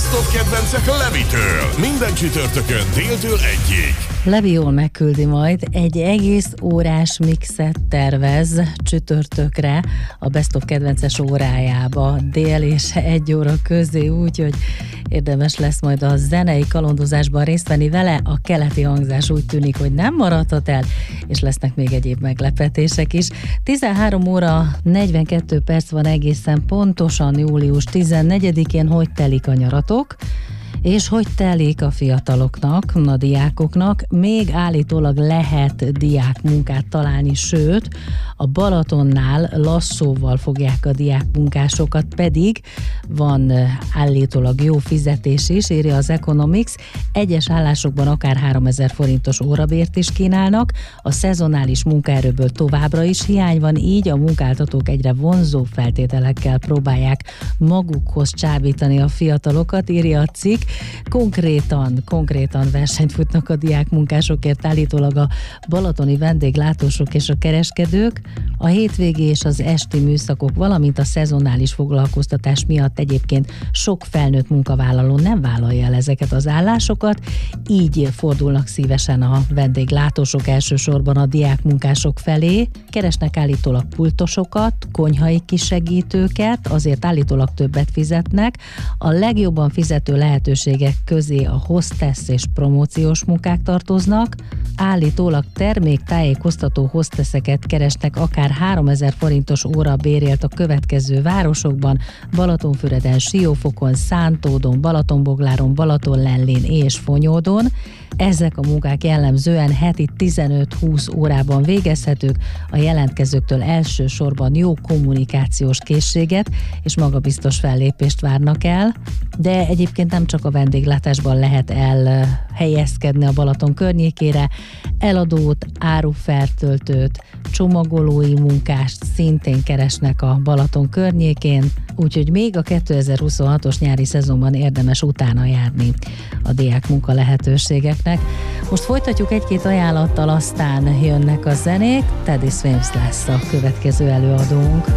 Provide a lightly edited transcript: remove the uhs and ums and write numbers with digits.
Best of kedvencek Levitől. Minden csütörtökön déltől 1-ig. Levi jól megküldi majd, egy egész órás mixet tervez csütörtökre a Best of kedvences órájába dél és 1 óra közé, úgyhogy érdemes lesz majd a zenei kalandozásban részt venni vele. A keleti hangzás úgy tűnik, hogy nem maradhat el, és lesznek még egyéb meglepetések is. 13 óra 42 perc van egészen pontosan július 14-én, hogy telik a nyaratok, és hogy telik a fiataloknak, a diákoknak. Még állítólag lehet diákmunkát találni, sőt, a Balatonnál lasszóval fogják a diákmunkásokat, pedig van állítólag jó fizetés is, írja az Economics. Egyes állásokban akár 3000 forintos órabért is kínálnak, a szezonális munkaerőből továbbra is hiány van, így a munkáltatók egyre vonzó feltételekkel próbálják magukhoz csábítani a fiatalokat, írja a cikk. Konkrétan versenyt futnak a diákmunkásokért állítólag a balatoni vendéglátósok és a kereskedők. A hétvégi és az esti műszakok, valamint a szezonális foglalkoztatás miatt egyébként sok felnőtt munkavállaló nem vállalja el ezeket az állásokat, így fordulnak szívesen a vendéglátósok elsősorban a diákmunkások felé. Keresnek állítólag pultosokat, konyhai kisegítőket, azért állítólag többet fizetnek. A legjobban fizető lehetőségek közé a hostess és promóciós munkák tartoznak. Állítólag terméktájékoztató hostesseket keresnek akár 3000 forintos óra bérért a következő városokban: Balatonfüreden, Siófokon, Szántódon, Balatonbogláron, Balatonlellén és Fonyódon. Ezek a munkák jellemzően heti 15-20 órában végezhetők, a jelentkezőktől elsősorban jó kommunikációs készséget és magabiztos fellépést várnak el, de egyébként nem csak a vendéglátásban lehet elhelyezkedni a Balaton környékére, eladót, árufertöltőt, csomagolói munkást szintén keresnek a Balaton környékén, úgyhogy még a 2026-os nyári szezonban érdemes utána járni a diákmunka lehetőségeknek. Most folytatjuk egy-két ajánlattal, aztán jönnek a zenék. Teddy Swims lesz a következő előadónk.